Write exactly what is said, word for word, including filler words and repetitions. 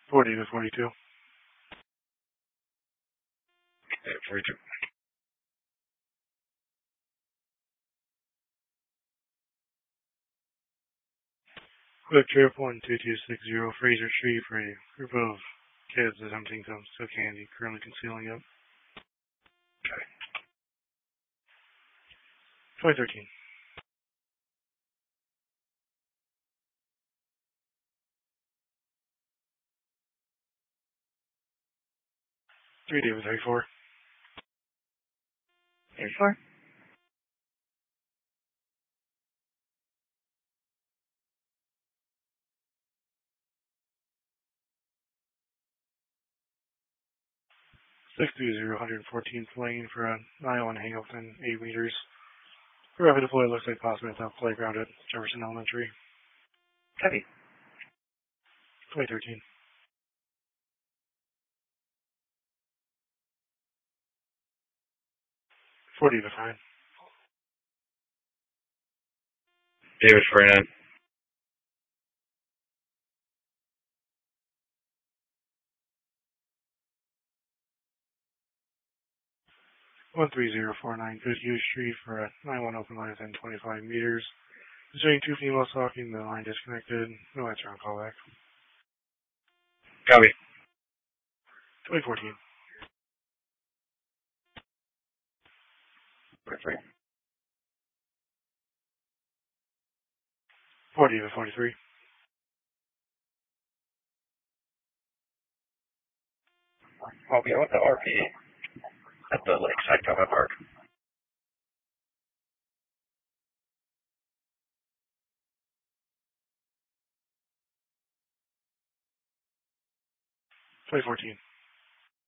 forty to forty-two. Yeah, forty-two. Quick trip one two two six zero Fraser Street for a group of kids attempting to steal candy, currently concealing it. Okay. twenty thirteen. three David thirty-four. thirty-four. six two zero one fourteenth Lane for a mile and Hamilton, eight meters. Rapid deploy looks like possibly at the playground at Jefferson Elementary. Copy. twenty thirteen. forty to fine. David forty-nine. one three zero four nine Goodhue Street for a nine one open line within twenty-five meters. Showing two females talking, the line disconnected. No answer on callback. Copy. twenty fourteen. Perfect. forty to forty-three. I'll be out at the R P at the Lakeside Common Park. twenty fourteen.